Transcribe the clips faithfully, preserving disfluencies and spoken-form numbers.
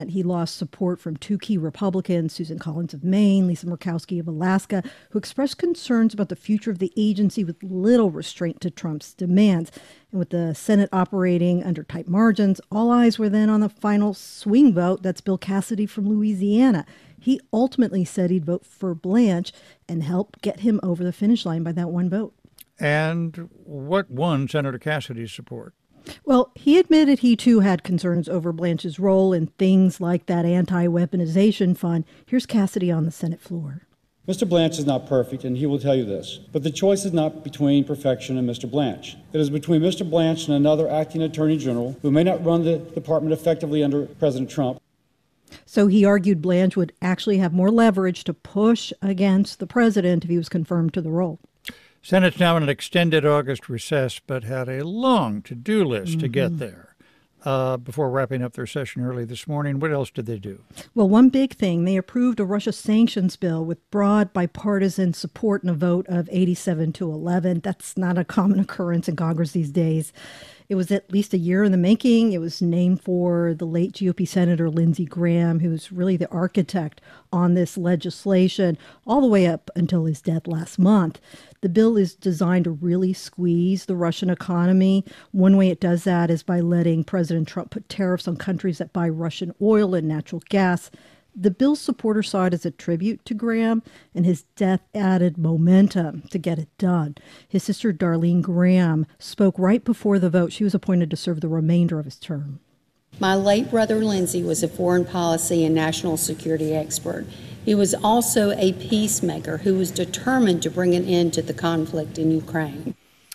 He lost support from two key Republicans, Susan Collins of Maine, Lisa Murkowski of Alaska, who expressed concerns about the future of the agency with little restraint to Trump's demands. And with the Senate operating under tight margins, all eyes were then on the final swing vote. That's Bill Cassidy from Louisiana. He ultimately said he'd vote for Blanche and help get him over the finish line by that one vote. And what won Senator Cassidy's support? Well, he admitted he too had concerns over Blanche's role in things like that anti-weaponization fund. Here's Cassidy on the Senate floor. Mister Blanche is not perfect, and he will tell you this. But the choice is not between perfection and Mister Blanche. It is between Mister Blanche and another acting attorney general who may not run the department effectively under President Trump. So he argued Blanche would actually have more leverage to push against the president if he was confirmed to the role. Senate's now in an extended August recess, but had a long to-do list mm-hmm. to get there. Uh, before wrapping up their session early this morning, what else did they do? Well, one big thing, they approved a Russia sanctions bill with broad bipartisan support in a vote of eighty-seven to eleven. That's not a common occurrence in Congress these days. It was at least a year in the making. It was named for the late G O P Senator Lindsey Graham, who was really the architect on this legislation all the way up until his death last month. The bill is designed to really squeeze the Russian economy. One way it does that is by letting President Trump put tariffs on countries that buy Russian oil and natural gas. The bill's supporters saw it as a tribute to Graham, and his death added momentum to get it done. His sister, Darlene Graham, spoke right before the vote. She was appointed to serve the remainder of his term. My late brother, Lindsey, was a foreign policy and national security expert. He was also a peacemaker who was determined to bring an end to the conflict in Ukraine.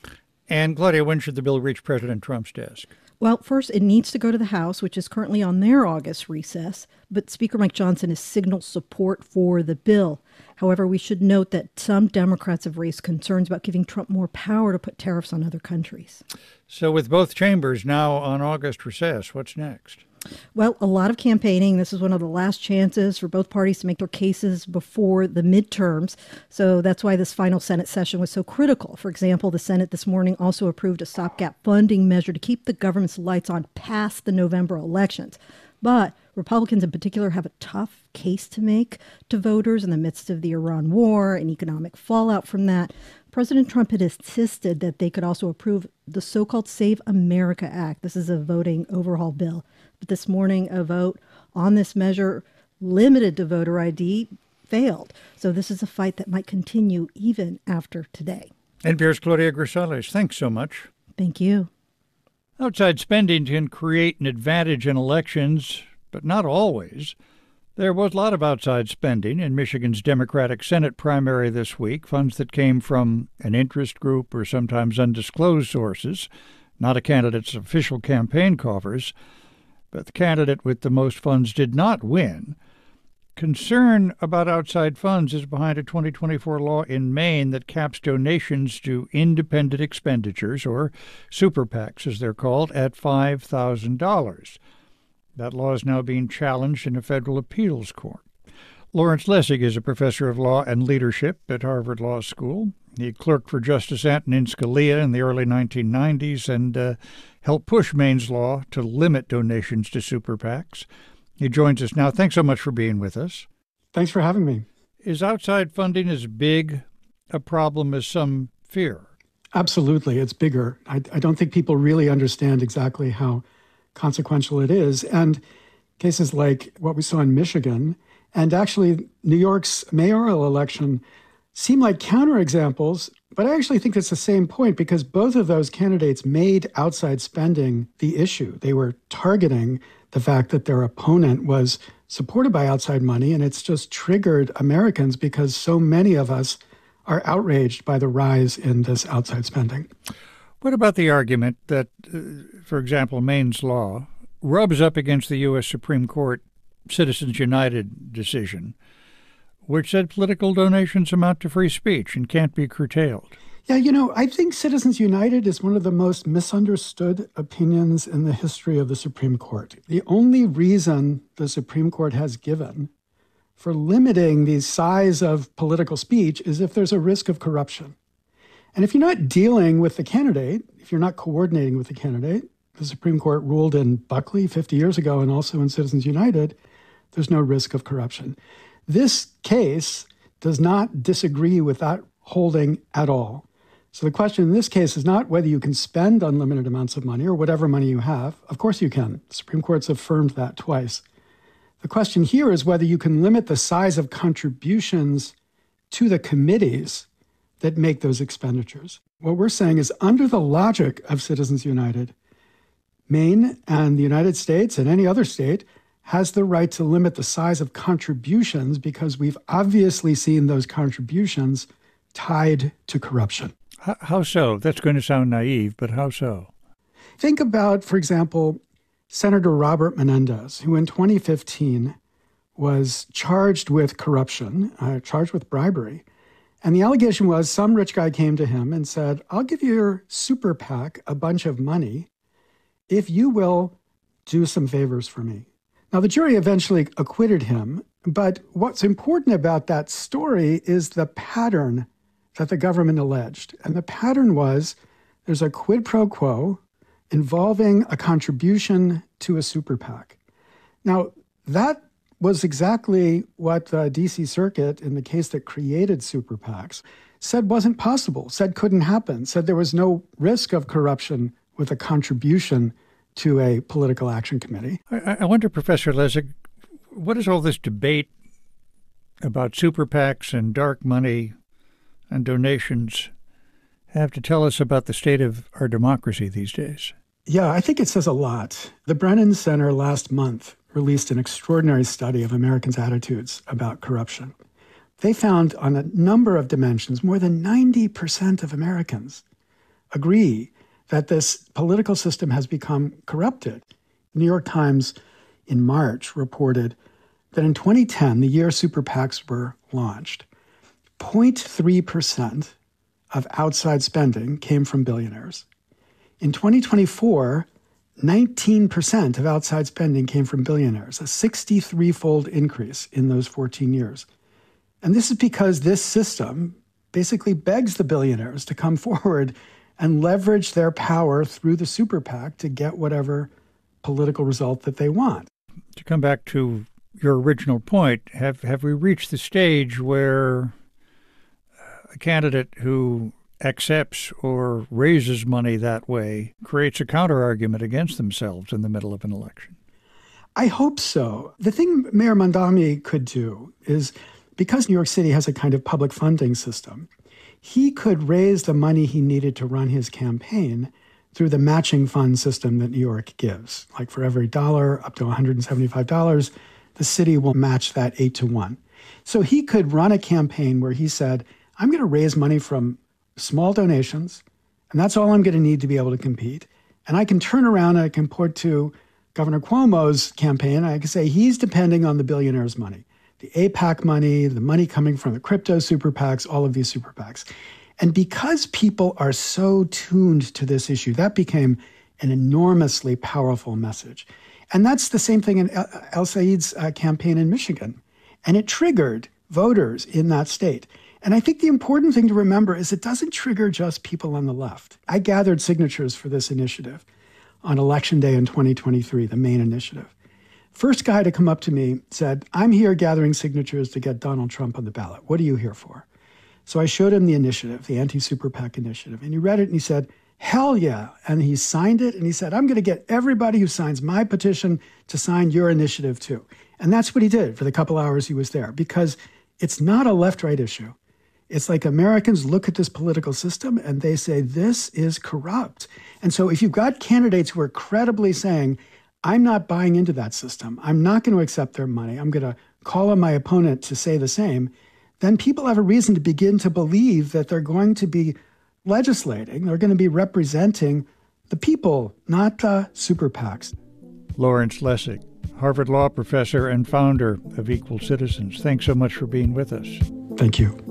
And, Claudia, when should the bill reach President Trump's desk? Well, first, it needs to go to the House, which is currently on their August recess. But Speaker Mike Johnson has signaled support for the bill. However, we should note that some Democrats have raised concerns about giving Trump more power to put tariffs on other countries. So with both chambers now on August recess, what's next? Well, a lot of campaigning. This is one of the last chances for both parties to make their cases before the midterms. So that's why this final Senate session was so critical. For example, the Senate this morning also approved a stopgap funding measure to keep the government's lights on past the November elections. But Republicans in particular have a tough case to make to voters in the midst of the Iran war and economic fallout from that. President Trump had insisted that they could also approve the so-called Save America Act. This is a voting overhaul bill. But this morning, a vote on this measure limited to voter I D failed. So this is a fight that might continue even after today. N P R's Claudia Grisales, thanks so much. Thank you. Outside spending can create an advantage in elections, but not always. There was a lot of outside spending in Michigan's Democratic Senate primary this week, funds that came from an interest group or sometimes undisclosed sources, not a candidate's official campaign coffers. But the candidate with the most funds did not win. Concern about outside funds is behind a twenty twenty-four law in Maine that caps donations to independent expenditures, or super PACs as they're called, at five thousand dollars. That law is now being challenged in a federal appeals court. Lawrence Lessig is a professor of law and leadership at Harvard Law School. He clerked for Justice Antonin Scalia in the early nineteen nineties and uh, helped push Maine's law to limit donations to super PACs. He joins us now. Thanks so much for being with us. Thanks for having me. Is outside funding as big a problem as some fear? Absolutely. It's bigger. I, I don't think people really understand exactly how consequential it is. And cases like what we saw in Michigan and actually New York's mayoral election seem like counterexamples, but I actually think it's the same point because both of those candidates made outside spending the issue. They were targeting the fact that their opponent was supported by outside money, and it's just triggered Americans because so many of us are outraged by the rise in this outside spending. What about the argument that, uh, for example, Maine's law rubs up against the U S Supreme Court Citizens United decision, which said political donations amount to free speech and can't be curtailed? Yeah, you know, I think Citizens United is one of the most misunderstood opinions in the history of the Supreme Court. The only reason the Supreme Court has given for limiting the size of political speech is if there's a risk of corruption. And if you're not dealing with the candidate, if you're not coordinating with the candidate, the Supreme Court ruled in Buckley fifty years ago and also in Citizens United, there's no risk of corruption. This case does not disagree with that holding at all. So the question in this case is not whether you can spend unlimited amounts of money or whatever money you have. Of course you can. The Supreme Court's affirmed that twice. The question here is whether you can limit the size of contributions to the committees that make those expenditures. What we're saying is, under the logic of Citizens United, Maine and the United States and any other state has the right to limit the size of contributions because we've obviously seen those contributions tied to corruption. How so? That's going to sound naive, but how so? Think about, for example, Senator Robert Menendez, who in twenty fifteen was charged with corruption, uh, charged with bribery. And the allegation was some rich guy came to him and said, I'll give your super PAC a bunch of money if you will do some favors for me. Now, the jury eventually acquitted him, but what's important about that story is the pattern that the government alleged. And the pattern was there's a quid pro quo involving a contribution to a super PAC. Now, that was exactly what the D C Circuit, in the case that created super PACs, said wasn't possible, said couldn't happen, said there was no risk of corruption with a contribution to a political action committee. I, I wonder, Professor Lessig, what is all this debate about super PACs and dark money and donations have to tell us about the state of our democracy these days? Yeah, I think it says a lot. The Brennan Center last month released an extraordinary study of Americans' attitudes about corruption. They found on a number of dimensions, more than ninety percent of Americans agree that this political system has become corrupted. The New York Times in March reported that in twenty ten, the year super PACs were launched, zero point three percent of outside spending came from billionaires. In twenty twenty-four, nineteen percent of outside spending came from billionaires, a sixty-three-fold increase in those fourteen years. And this is because this system basically begs the billionaires to come forward and leverage their power through the super PAC to get whatever political result that they want. To come back to your original point, have, have we reached the stage where a candidate who accepts or raises money that way creates a counter-argument against themselves in the middle of an election? I hope so. The thing Mayor Mamdani could do is, because New York City has a kind of public funding system, he could raise the money he needed to run his campaign through the matching fund system that New York gives. Like for every dollar up to one hundred seventy-five dollars, the city will match that eight to one. So he could run a campaign where he said, I'm going to raise money from small donations, and that's all I'm going to need to be able to compete. And I can turn around and I can point to Governor Cuomo's campaign. I can say he's depending on the billionaires' money, the AIPAC money, the money coming from the crypto super PACs, all of these super PACs. And because people are so tuned to this issue, that became an enormously powerful message. And that's the same thing in El Said's uh, campaign in Michigan. And it triggered voters in that state. And I think the important thing to remember is it doesn't trigger just people on the left. I gathered signatures for this initiative on Election Day in twenty twenty-three, the Maine initiative. First guy to come up to me said, I'm here gathering signatures to get Donald Trump on the ballot. What are you here for? So I showed him the initiative, the anti-super PAC initiative, and he read it and he said, hell yeah. And he signed it and he said, I'm going to get everybody who signs my petition to sign your initiative too. And that's what he did for the couple hours he was there, because it's not a left-right issue. It's like Americans look at this political system and they say, this is corrupt. And so if you've got candidates who are credibly saying, I'm not buying into that system, I'm not going to accept their money, I'm going to call on my opponent to say the same, then people have a reason to begin to believe that they're going to be legislating, they're going to be representing the people, not uh, super PACs. Lawrence Lessig, Harvard Law professor and founder of Equal Citizens. Thanks so much for being with us. Thank you.